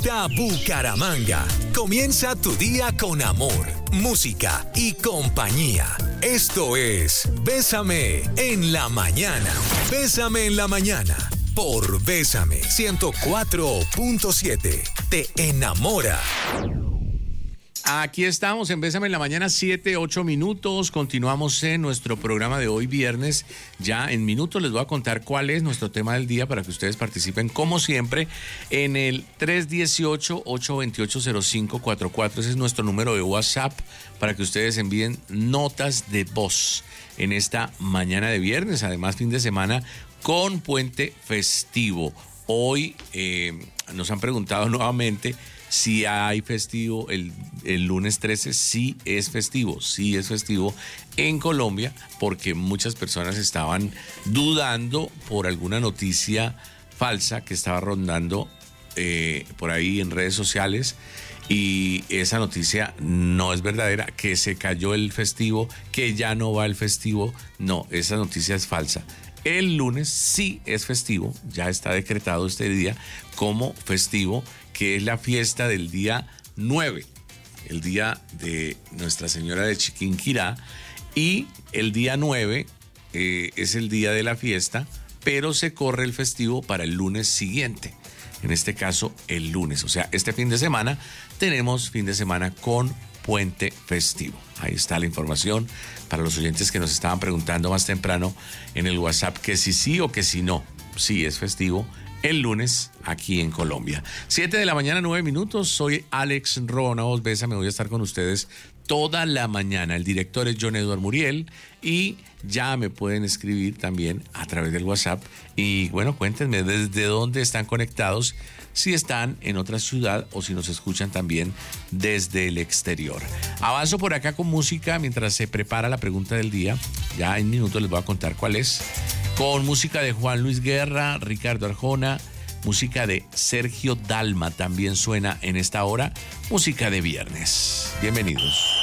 Vista Bucaramanga. Comienza tu día con amor, música y compañía. Esto es Bésame en la mañana. Bésame en la mañana por Bésame 104.7. Te enamora. Aquí estamos en Bésame en la mañana, 7-8 minutos. Continuamos en nuestro programa de hoy viernes. Ya en minutos les voy a contar cuál es nuestro tema del día para que ustedes participen, como siempre, en el 318-828-0544. Ese es nuestro número de WhatsApp para que ustedes envíen notas de voz en esta mañana de viernes. Además, fin de semana con puente festivo. Hoy nos han preguntado nuevamente si hay festivo el lunes 13. Sí es festivo en Colombia, porque muchas personas estaban dudando por alguna noticia falsa que estaba rondando por ahí en redes sociales, y esa noticia no es verdadera, que se cayó el festivo, que ya no va el festivo. No, esa noticia es falsa. El lunes sí es festivo, ya está decretado este día como festivo, que es la fiesta del día 9, el día de Nuestra Señora de Chiquinquirá, y el día 9 es el día de la fiesta, pero se corre el festivo para el lunes siguiente, en este caso el lunes. O sea, este fin de semana tenemos fin de semana con puente festivo. Ahí está la información para los oyentes que nos estaban preguntando más temprano en el WhatsApp que si sí o que si no. Sí es festivo el lunes aquí en Colombia. 7 de la mañana, 9 minutos. Soy Alex Roa, voz Bésame. Voy a estar con ustedes toda la mañana. El director es John Eduardo Muriel, y ya me pueden escribir también a través del WhatsApp. Y bueno, cuéntenme desde dónde están conectados, si están en otra ciudad o si nos escuchan también desde el exterior. Avanzo por acá con música mientras se prepara la pregunta del día. Ya en minutos les voy a contar cuál es. Con música de Juan Luis Guerra, Ricardo Arjona, música de Sergio Dalma también suena en esta hora, música de viernes. Bienvenidos.